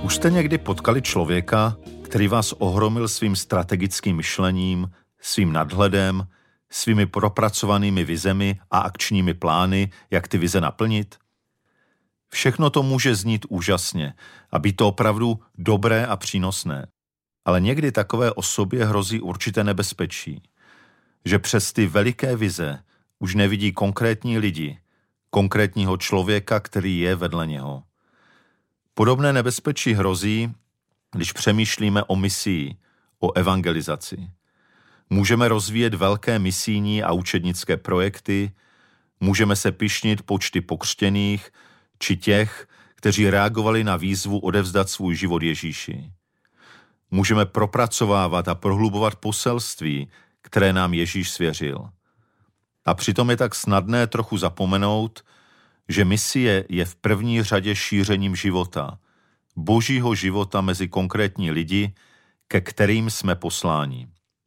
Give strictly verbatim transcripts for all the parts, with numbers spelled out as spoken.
Už jste někdy potkali člověka, který vás ohromil svým strategickým myšlením, svým nadhledem, svými propracovanými vizemi a akčními plány, jak ty vize naplnit? Všechno to může znít úžasně a být to opravdu dobré a přínosné. Ale někdy takové osobě hrozí určité nebezpečí, že přes ty veliké vize už nevidí konkrétní lidi, konkrétního člověka, který je vedle něho. Podobné nebezpečí hrozí, když přemýšlíme o misii, o evangelizaci. Můžeme rozvíjet velké misijní a učednické projekty, můžeme se pyšnit počty pokřtěných či těch, kteří reagovali na výzvu odevzdat svůj život Ježíši. Můžeme propracovávat a prohlubovat poselství, které nám Ježíš svěřil. A přitom je tak snadné trochu zapomenout, že misie je v první řadě šířením života, božího života mezi konkrétní lidi, ke kterým jsme posláni.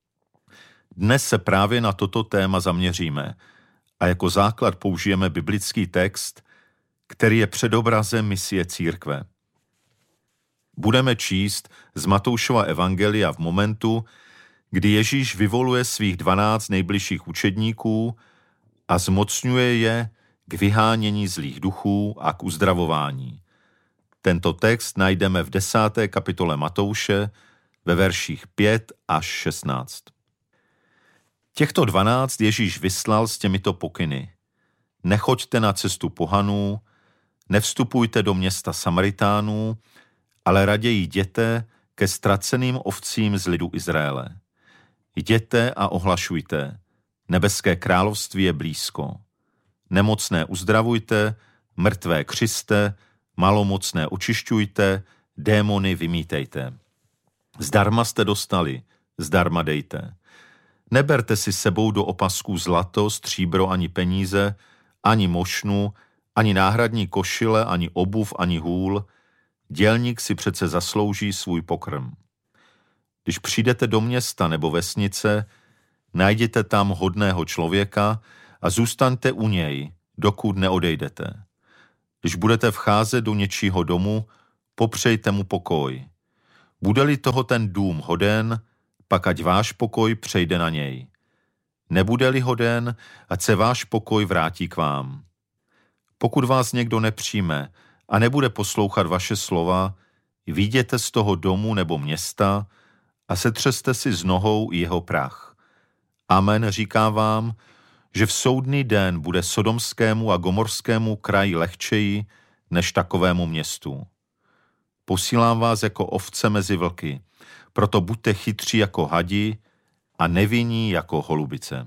Dnes se právě na toto téma zaměříme a jako základ použijeme biblický text, který je předobrazem misie církve. Budeme číst z Matoušova evangelia v momentu, kdy Ježíš vyvoluje svých dvanáct nejbližších učedníků a zmocňuje je k vyhánění zlých duchů a k uzdravování. Tento text najdeme v desáté kapitole Matouše ve verších pět až šestnáct. Těchto dvanáct Ježíš vyslal s těmito pokyny. Nechoďte na cestu pohanů, nevstupujte do města Samaritánů, ale raději jděte ke ztraceným ovcím z lidu Izraele. Jděte a ohlašujte, nebeské království je blízko. Nemocné uzdravujte, mrtvé křiste, malomocné očišťujte, démony vymítejte. Zdarma jste dostali, zdarma dejte. Neberte si sebou do opasků zlato, stříbro ani peníze, ani mošnu, ani náhradní košile, ani obuv, ani hůl. Dělník si přece zaslouží svůj pokrm. Když přijdete do města nebo vesnice, najděte tam hodného člověka a zůstaňte u něj, dokud neodejdete. Když budete vcházet do něčího domu, popřejte mu pokoj. Bude-li toho ten dům hoden, pak ať váš pokoj přejde na něj. Nebude-li hoden, ať se váš pokoj vrátí k vám. Pokud vás někdo nepřijme a nebude poslouchat vaše slova, vyjděte z toho domu nebo města a setřeste si z nohou jeho prach. Amen, říkám vám, že v soudný den bude sodomskému a gomorskému kraji lehčeji než takovému městu. Posílám vás jako ovce mezi vlky, proto buďte chytří jako hadi a nevinní jako holubice.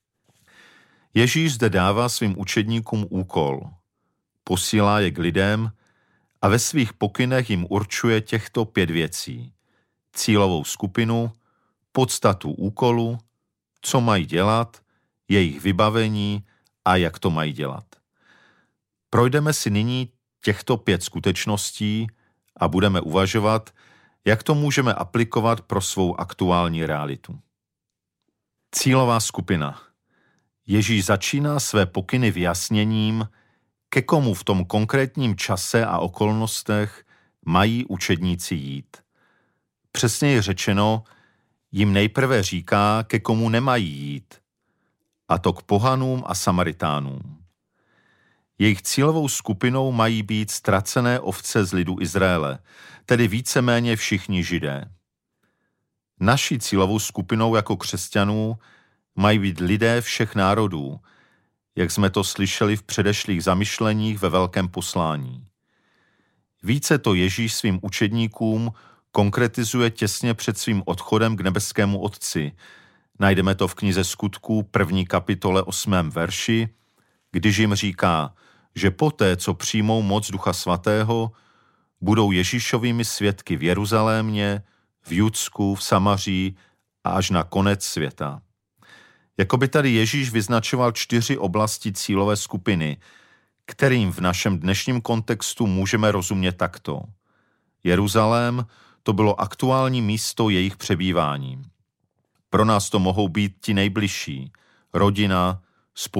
Ježíš zde dává svým učedníkům úkol. Posílá je k lidem a ve svých pokynech jim určuje těchto pět věcí. Cílovou skupinu, podstatu úkolu, co mají dělat, jejich vybavení a jak to mají dělat. Projdeme si nyní těchto pět skutečností a budeme uvažovat, jak to můžeme aplikovat pro svou aktuální realitu. Cílová skupina. Ježíš začíná své pokyny vyjasněním, ke komu v tom konkrétním čase a okolnostech mají učedníci jít. Přesněji řečeno, jim nejprve říká, ke komu nemají jít, a to k pohanům a Samaritánům. Jejich cílovou skupinou mají být ztracené ovce z lidu Izraele, tedy víceméně všichni Židé. Naší cílovou skupinou jako křesťanů mají být lidé všech národů, jak jsme to slyšeli v předešlých zamyšleních ve velkém poslání. Více to Ježíš svým učedníkům konkretizuje těsně před svým odchodem k nebeskému Otci. Najdeme to v knize Skutků první kapitole osmém verši, když jim říká, že poté, co přijmou moc Ducha Svatého, budou Ježíšovými svědky v Jeruzalémě, v Judsku, v Samaří a až na konec světa. Jakoby tady Ježíš vyznačoval čtyři oblasti cílové skupiny, kterým v našem dnešním kontextu můžeme rozumět takto. Jeruzalém to bylo aktuální místo jejich přebývání. Pro nás to mohou být ti nejbližší, rodina,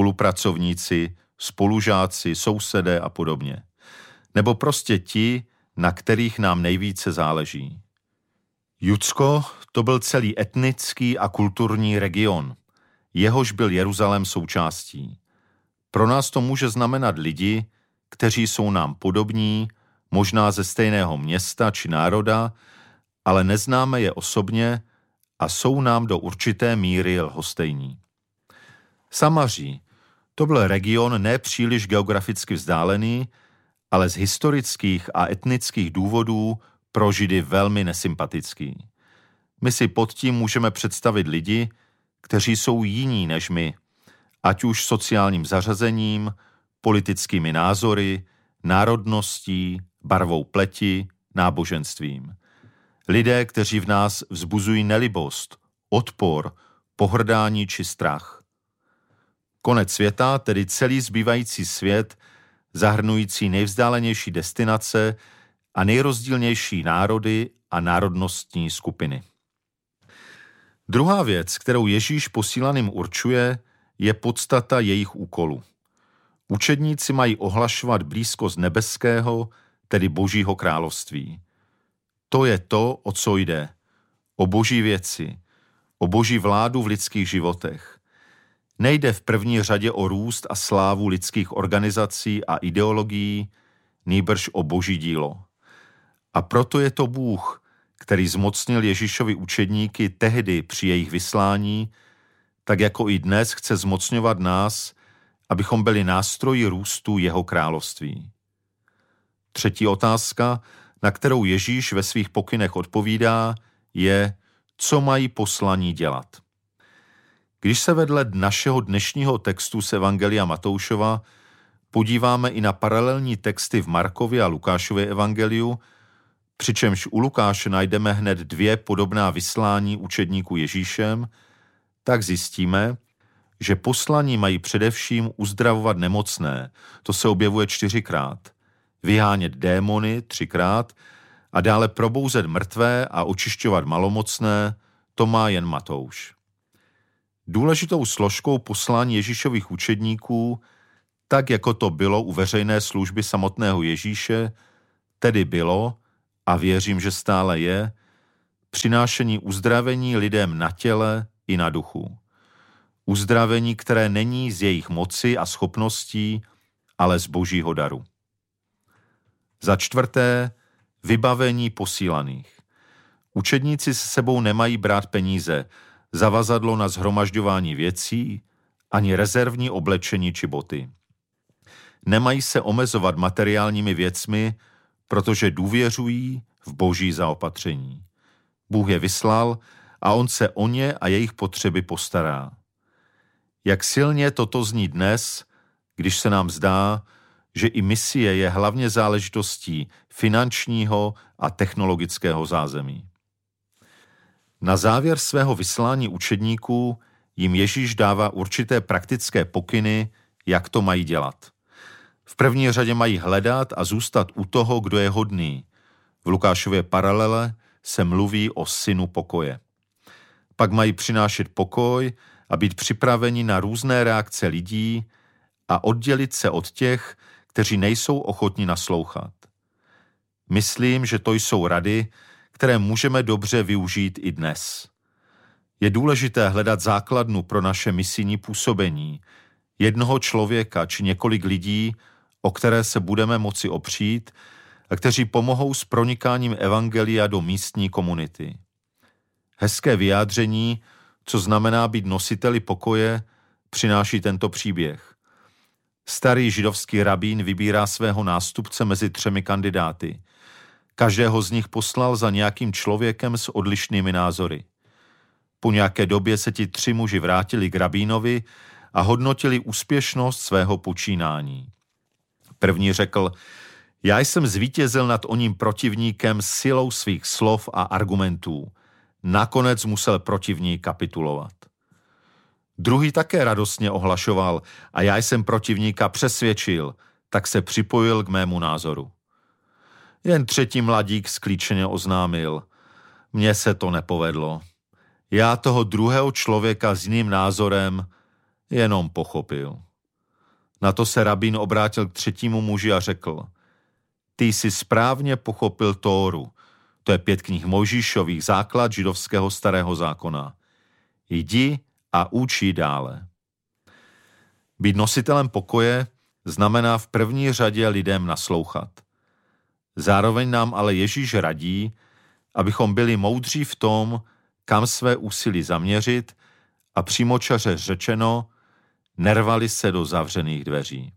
spolupracovníci, spolužáci, sousedé a podobně. Nebo prostě ti, na kterých nám nejvíce záleží. Judsko to byl celý etnický a kulturní region, jehož byl Jeruzalém součástí. Pro nás to může znamenat lidi, kteří jsou nám podobní, možná ze stejného města či národa, ale neznáme je osobně a jsou nám do určité míry lhostejní. Samaří, to byl region nepříliš geograficky vzdálený, ale z historických a etnických důvodů pro Židy velmi nesympatický. My si pod tím můžeme představit lidi, kteří jsou jiní než my, ať už sociálním zařazením, politickými názory, národností, barvou pleti, náboženstvím. Lidé, kteří v nás vzbuzují nelibost, odpor, pohrdání či strach. Konec světa, tedy celý zbývající svět, zahrnující nejvzdálenější destinace a nejrozdílnější národy a národnostní skupiny. Druhá věc, kterou Ježíš posílaným určuje, je podstata jejich úkolu. Učedníci mají ohlašovat blízkost nebeského, tedy Božího království. To je to, o co jde. O Boží věci, o Boží vládu v lidských životech. Nejde v první řadě o růst a slávu lidských organizací a ideologií, nýbrž o Boží dílo. A proto je to Bůh, který zmocnil Ježíšovi učedníky tehdy při jejich vyslání, tak jako i dnes chce zmocňovat nás, abychom byli nástroji růstu jeho království. Třetí otázka, na kterou Ježíš ve svých pokynech odpovídá, je, co mají poslaní dělat. Když se vedle našeho dnešního textu z Evangelia Matoušova podíváme i na paralelní texty v Markově a Lukášově evangeliu, přičemž u Lukáše najdeme hned dvě podobná vyslání učedníků Ježíšem, tak zjistíme, že poslaní mají především uzdravovat nemocné, to se objevuje čtyřikrát, vyhánět démony třikrát a dále probouzet mrtvé a očišťovat malomocné, to má jen Matouš. Důležitou složkou poslání Ježíšových učedníků, tak jako to bylo u veřejné služby samotného Ježíše, tedy bylo, a věřím, že stále je, přinášení uzdravení lidem na těle i na duchu. Uzdravení, které není z jejich moci a schopností, ale z Božího daru. Za čtvrté, vybavení posílaných. Učedníci se sebou nemají brát peníze, zavazadlo na shromažďování věcí, ani rezervní oblečení či boty. Nemají se omezovat materiálními věcmi, protože důvěřují v Boží zaopatření. Bůh je vyslal a on se o ně a jejich potřeby postará. Jak silně toto zní dnes, když se nám zdá, že i misie je hlavně záležitostí finančního a technologického zázemí. Na závěr svého vyslání učedníků jim Ježíš dává určité praktické pokyny, jak to mají dělat. V první řadě mají hledat a zůstat u toho, kdo je hodný. V Lukášově paralele se mluví o synu pokoje. Pak mají přinášet pokoj a být připraveni na různé reakce lidí a oddělit se od těch, kteří nejsou ochotni naslouchat. Myslím, že to jsou rady, které můžeme dobře využít i dnes. Je důležité hledat základnu pro naše misijní působení, jednoho člověka či několik lidí, o které se budeme moci opřít a kteří pomohou s pronikáním evangelia do místní komunity. Hezké vyjádření, co znamená být nositeli pokoje, přináší tento příběh. Starý židovský rabín vybírá svého nástupce mezi třemi kandidáty. Každého z nich poslal za nějakým člověkem s odlišnými názory. Po nějaké době se ti tři muži vrátili k rabínovi a hodnotili úspěšnost svého počínání. První řekl, já jsem zvítězil nad oním protivníkem silou svých slov a argumentů. Nakonec musel protivník kapitulovat. Druhý také radostně ohlašoval a já jsem protivníka přesvědčil, tak se připojil k mému názoru. Jen třetí mladík sklíčeně oznámil, mně se to nepovedlo. Já toho druhého člověka s jiným názorem jenom pochopil. Na to se rabín obrátil k třetímu muži a řekl, ty jsi správně pochopil Tóru. To je pět knih Mojžíšových, základ židovského starého zákona. Jdi a uč dále. Být nositelem pokoje znamená v první řadě lidem naslouchat. Zároveň nám ale Ježíš radí, abychom byli moudří v tom, kam své úsilí zaměřit a přímočaře řečeno, nervali se do zavřených dveří.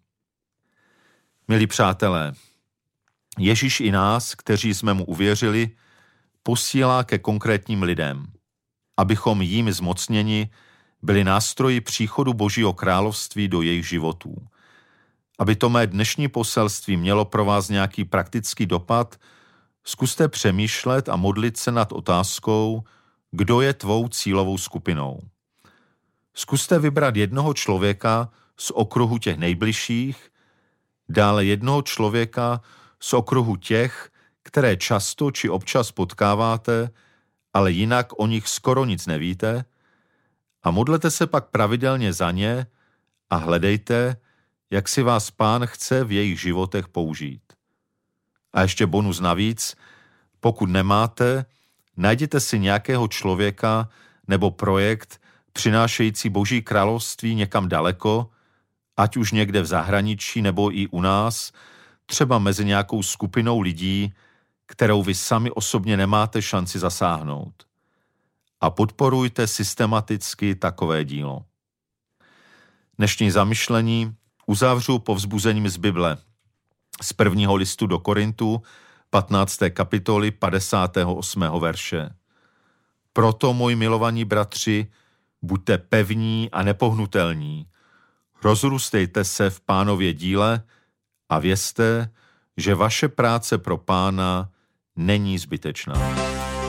Milí přátelé, Ježíš i nás, kteří jsme mu uvěřili, posílá ke konkrétním lidem, abychom jím zmocněni byli nástroji příchodu Božího království do jejich životů. Aby to mé dnešní poselství mělo pro vás nějaký praktický dopad, zkuste přemýšlet a modlit se nad otázkou, kdo je tvou cílovou skupinou. Zkuste vybrat jednoho člověka z okruhu těch nejbližších, dále jednoho člověka z okruhu těch, které často či občas potkáváte, ale jinak o nich skoro nic nevíte, a modlete se pak pravidelně za ně a hledejte, jak si vás Pán chce v jejich životech použít. A ještě bonus navíc, pokud nemáte, najděte si nějakého člověka nebo projekt přinášející Boží království někam daleko, ať už někde v zahraničí nebo i u nás, třeba mezi nějakou skupinou lidí, kterou vy sami osobně nemáte šanci zasáhnout. A podporujte systematicky takové dílo. Dnešní zamyšlení uzavřu povzbuzením z Bible, z prvního listu do Korintu, patnácté kapitoly, padesátého osmého verše. Proto, moji milovaní bratři, buďte pevní a nepohnutelní, rozrůstejte se v Pánově díle a vězte, že vaše práce pro Pána není zbytečná.